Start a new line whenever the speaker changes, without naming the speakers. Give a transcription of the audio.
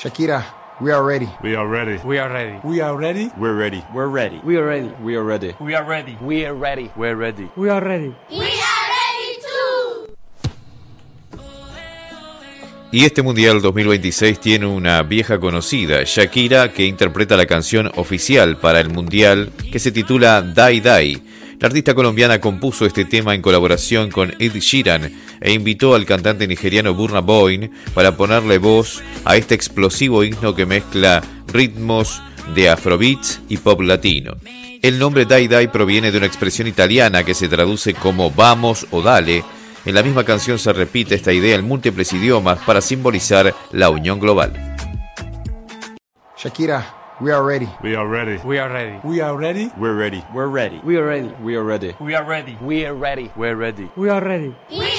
Shakira, we are ready.
We are ready.
We are ready.
We are ready.
We're ready.
We're ready.
We are ready.
We are ready.
We are ready.
We are ready.
We're ready.
We are ready.
Y este Mundial 2026 tiene una vieja conocida, Shakira, que interpreta la canción oficial para el Mundial, que se titula Die Die. La artista colombiana compuso este tema en colaboración con Ed Sheeran e invitó al cantante nigeriano Burna Boy para ponerle voz a este explosivo himno que mezcla ritmos de afrobeats y pop latino. El nombre Die Die proviene de una expresión italiana que se traduce como vamos o dale. En la misma canción se repite esta idea en múltiples idiomas para simbolizar la unión global.
Shakira, we are ready.
We are ready.
We are ready.
We are ready.
We're ready. We're ready.
We are ready.
We are ready.
We are ready.
We are ready.
We're ready.
We are ready.
We